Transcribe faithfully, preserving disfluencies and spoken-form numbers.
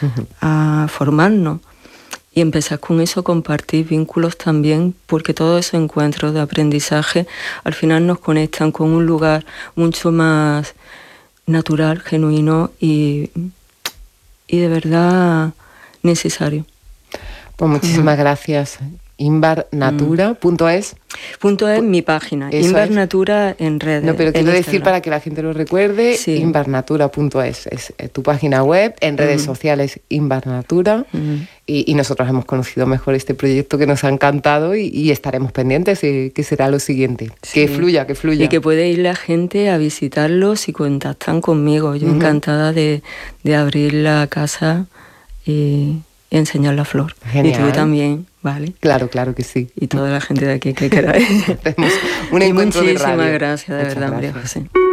uh-huh. a formarnos. Y empezar con eso, compartir vínculos también, porque todos esos encuentros de aprendizaje al final nos conectan con un lugar mucho más natural, genuino y, y de verdad necesario. Pues muchísimas uh-huh. gracias. Inbar Natura punto es. Punto es mi página, Inbar Natura en redes. No, pero quiero decir para que la gente lo recuerde, sí. Inbar Natura punto es es tu página web, en redes uh-huh. sociales Inbar Natura, uh-huh. y, y nosotros hemos conocido mejor este proyecto que nos ha encantado y, y estaremos pendientes de qué será lo siguiente. Sí. Que fluya, que fluya. Y que puede ir la gente a visitarlos si contactan conmigo. Yo uh-huh. encantada de, de abrir la casa y enseñar la flor. Genial. Y tú también, ¿vale? Claro, claro que sí. Y toda la gente de aquí que queráis. Hacemos un encuentro de radio. Muchísimas gracias, de Muchas verdad, gracias. María José.